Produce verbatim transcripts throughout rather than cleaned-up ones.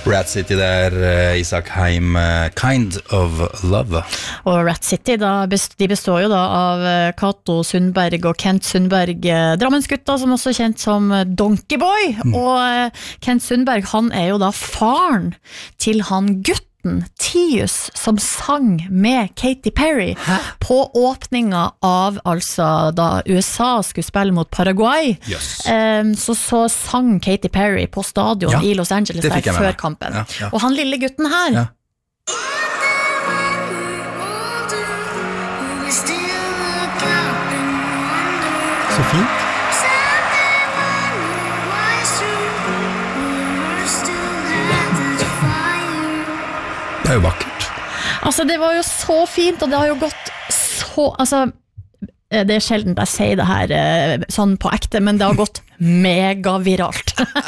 Rat City der, Isak Heim, Kind of Love. Og Rat City, da, de består jo da av Kato Sundberg og Kent Sundberg, Drammensgutta, som også er kjent som Donkey Boy. Mm. Og Kent Sundberg, han er jo da faren til han gutten Tius, som sang med Katy Perry Hæ? På åpninga av altså da U S A skulle spille mot Paraguay. Yes. Um, så, så sang Katy Perry på stadion ja, i Los Angeles der før kampen. Ja, ja. Og han lille gutten her ja. Så fint. Det er jo vakkert. Altså, det var jo så fint, og det har jo gått så, altså, det er sjelden jeg sier det her sånn på ekte, men det har gått megaviralt.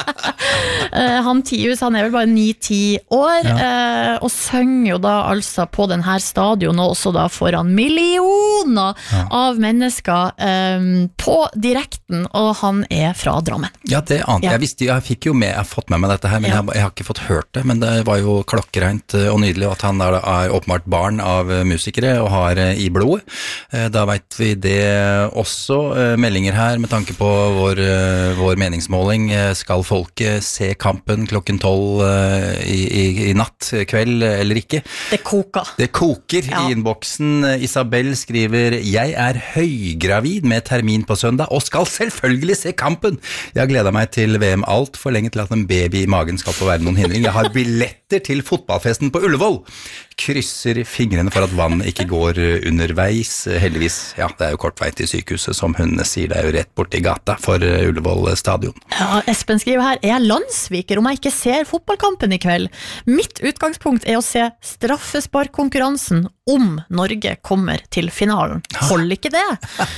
Han Tius, han er vel bare ni ti år, ja. Og synger jo da altså på den her stadion, og også da foran millioner ja. Av mennesker um, på direkten, og han er fra Drammen. Ja, det ante ja. Jeg visste, jeg fikk jo med, jeg har fått med meg dette her, men ja. jeg, jeg har ikke fått hørt det, men det var jo klokkereint og nydelig at han er, er åpenbart barn av musikere og har i blodet. Da vet vi det også, meldinger her med tanke på vår vår meningsmåling, skal folket se kampen klokken tolv i, i, i natt, kveld eller ikke? Det koker. Det koker ja. I innboksen. Isabel skriver, jeg er høygravid med termin på søndag, og skal selvfølgelig se kampen. Jeg har gledet meg til V M alt for lenge til at en baby i magen skal få være noen hindring. Jeg har billetter til fotballfesten på Ullevål. Krysser fingrene for at vann ikke går underveis. Heldigvis, ja, det er jo kort vei til sykehuset, som hun sier, det er jo rett bort i gata for Ullevål stadion. Ja, Espen skriver her, er jeg landsviker om jeg ikke ser fotballkampen i kveld? Mitt utgangspunkt er å se straffesparkkonkurransen om Norge kommer til finalen. Hold ikke det.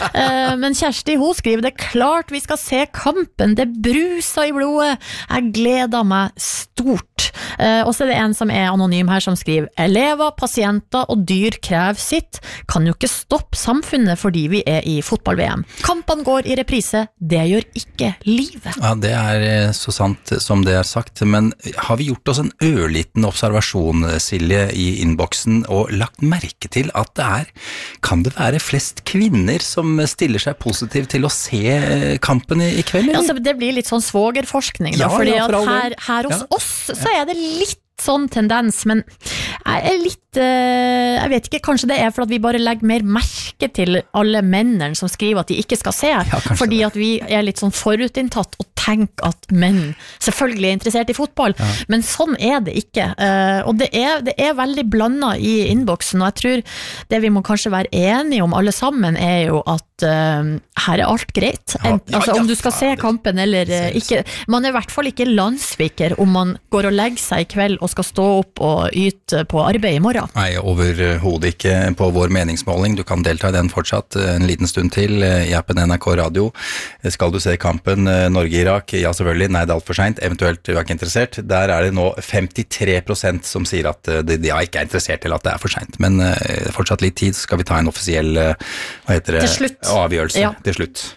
Men Kjersti, hun skriver, det er klart vi skal se kampen, det bruser i blodet. Jeg gleder meg stort. Og så er det en som er anonym her som skriver, elever, pasienter og dyr krever sitt, kan jo ikke stoppe samfunnet fordi vi er i fotball-V M. Kampene går i reprise, det gjør ikke livet. Ja, det er så sant som det er sagt, men har vi gjort oss en ørliten observasjon, Silje, i innboksen, og lagt merke til at det er, kan det være flest kvinner som stiller seg positivt til å se kampen i, i kveld? Ja, altså, det blir litt sånn svogerforskning, da, ja, fordi ja, for at her, her hos ja. Oss så er det litt sånn tendens, men jeg er litt, jeg vet ikke, kanskje det er for at vi bare legger mer merke til alle mennene som skriver at de ikke skal se, ja, fordi at vi er litt sånn forutinntatt og tenker at menn selvfølgelig er interessert i fotball, ja. Men sånn er det ikke, og det er, det er veldig blandet i innboksen, og jeg tror det vi må kanskje være enige om alle sammen er jo at uh, her er alt greit, ja, ja, altså om du skal se kampen eller ikke, man er i hvert fall ikke landsviker om man går og legger seg i kveld og skal stå opp og yte på arbeid i morgen. Nei, overhodet ikke på vår meningsmåling. Du kan delta i den fortsatt en liten stund til i appen N R K Radio. Skal du se kampen Norge-Irak? Ja, selvfølgelig. Nei, det er alt for sent. Eventuelt du er ikke interessert. Der er det nå femtitre prosent som sier at de, de er ikke interessert til at det er for sent. Men fortsatt litt tid, så skal vi ta en offisiell, hva heter det? Til slutt. Avgjørelse ja. Til slutt.